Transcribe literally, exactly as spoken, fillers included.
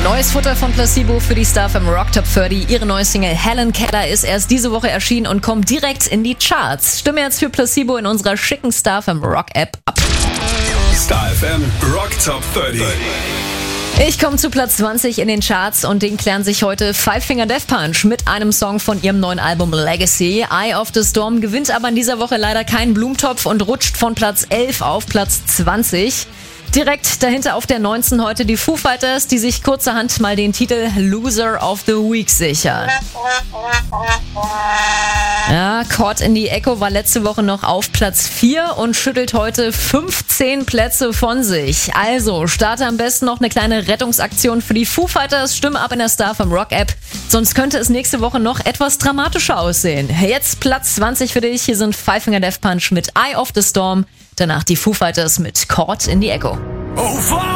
Neues Futter von Placebo für die Star vom Rock Top dreißig. Ihre neue Single Helen Keller ist erst diese Woche erschienen und kommt direkt in die Charts. Stimme jetzt für Placebo in unserer schicken Star vom Rock App ab. Star F M Rock Top dreißig. Ich komme zu Platz zwanzig in den Charts und den klären sich heute Five Finger Death Punch mit einem Song von ihrem neuen Album Legacy. Eye of the Storm gewinnt aber in dieser Woche leider keinen Blumentopf und rutscht von Platz elf auf Platz zwanzig. Direkt dahinter auf der neunzehn heute die Foo Fighters, die sich kurzerhand mal den Titel Loser of the Week sichern. Ja, Caught in the Echo war letzte Woche noch auf Platz vier und schüttelt heute fünfzehn Plätze von sich. Also, starte am besten noch eine kleine Rettungsaktion für die Foo Fighters, stimme ab in der Star vom Rock App, sonst könnte es nächste Woche noch etwas dramatischer aussehen. Jetzt Platz zwanzig für dich, hier sind Five Finger Death Punch mit Eye of the Storm, danach die Foo Fighters mit Caught in the Echo. Oh,